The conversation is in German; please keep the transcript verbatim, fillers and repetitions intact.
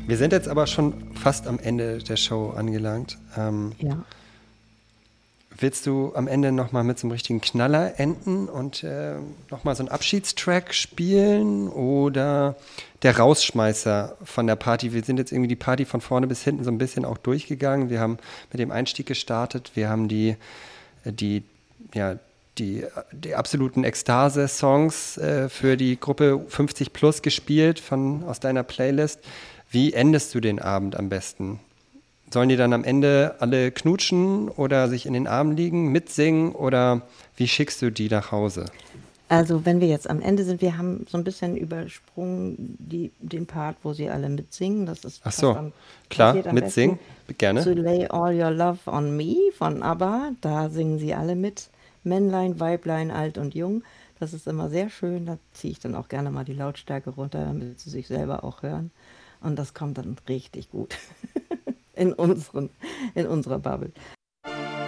Wir sind jetzt aber schon fast am Ende der Show angelangt. Ähm, Ja. willst du am Ende nochmal mit so einem richtigen Knaller enden und äh, nochmal so einen Abschiedstrack spielen oder der Rausschmeißer von der Party? Wir sind jetzt irgendwie die Party von vorne bis hinten so ein bisschen auch durchgegangen. Wir haben mit dem Einstieg gestartet. Wir haben die, die, ja, die, die absoluten Ekstase-Songs äh, für die Gruppe fünfzig plus gespielt von, aus deiner Playlist. Wie endest du den Abend am besten? Sollen die dann am Ende alle knutschen oder sich in den Armen liegen, mitsingen oder wie schickst du die nach Hause? Also wenn wir jetzt am Ende sind, wir haben so ein bisschen übersprungen die, den Part, wo sie alle mitsingen. Das ist Ach fast so, am, klar, passiert am mitsingen, besten. gerne. To Lay All Your Love on Me von ABBA, da singen sie alle mit. Männlein, Weiblein, alt und jung. Das ist immer sehr schön. Da ziehe ich dann auch gerne mal die Lautstärke runter, damit sie sich selber auch hören. Und das kommt dann richtig gut in unseren, in unserer Bubble.